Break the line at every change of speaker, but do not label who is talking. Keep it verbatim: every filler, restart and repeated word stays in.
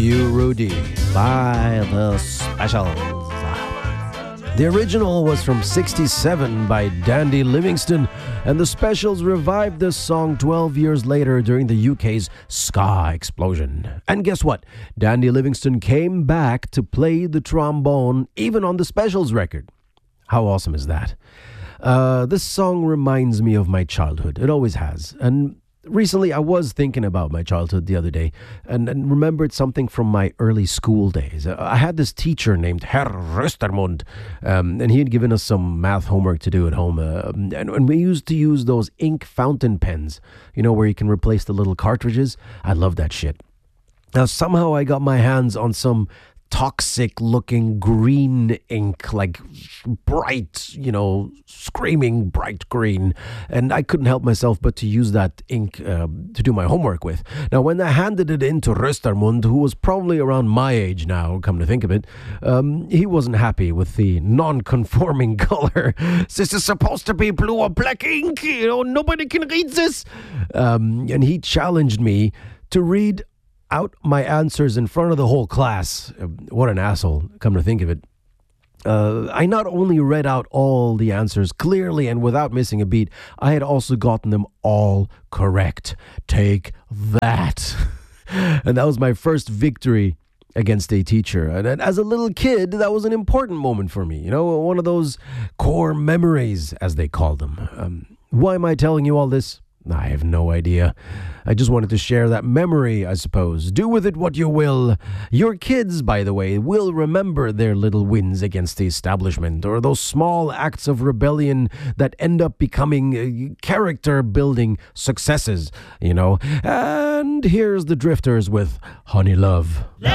You Rudy by The Specials. The original was from sixty-seven by Dandy Livingstone, and The Specials revived this song twelve years later during the U K's ska explosion. And guess what? Dandy Livingstone came back to play the trombone even on The Specials record. How awesome is that? Uh, this song reminds me of my childhood. It always has. And recently, I was thinking about my childhood the other day and, and remembered something from my early school days. I had this teacher named Herr Röstermund, um, and he had given us some math homework to do at home. Uh, and, and we used to use those ink fountain pens, you know, where you can replace the little cartridges. I love that shit. Now, somehow I got my hands on some toxic looking green ink, like bright, you know, screaming bright green. And I couldn't help myself but to use that ink uh, to do my homework with. Now, when I handed it in to Röstermund, who was probably around my age now, come to think of it, um, he wasn't happy with the non-conforming color. This is supposed to be blue or black ink, you know, nobody can read this. Um, and he challenged me to read out my answers in front of the whole class. What an asshole, come to think of it. Uh, I not only read out all the answers clearly and without missing a beat, I had also gotten them all correct. Take that. And that was my first victory against a teacher. And as a little kid, that was an important moment for me. You know, one of those core memories, as they call them. Um, why am I telling you all this? I have no idea. I just wanted to share that memory, I suppose. Do with it what you will. Your kids, by the way, will remember their little wins against the establishment, or those small acts of rebellion that end up becoming uh, character-building successes, you know. And here's the Drifters with Honey Love.